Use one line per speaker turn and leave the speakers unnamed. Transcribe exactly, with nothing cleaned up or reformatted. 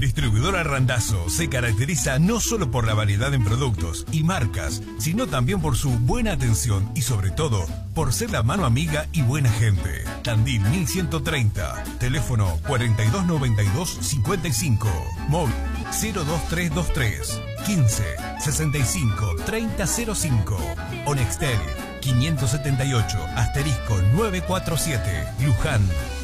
Distribuidora Randazzo se caracteriza no solo por la variedad en productos y marcas, sino también por su buena atención y sobre todo por ser la mano amiga y buena gente. Tandil mil ciento treinta, teléfono cuarenta y dos noventa y dos cincuenta y cinco, móvil cero dos tres dos tres quince sesenta y cinco treinta cero cinco o Nextel quinientos setenta y ocho asterisco novecientos cuarenta y siete, Luján.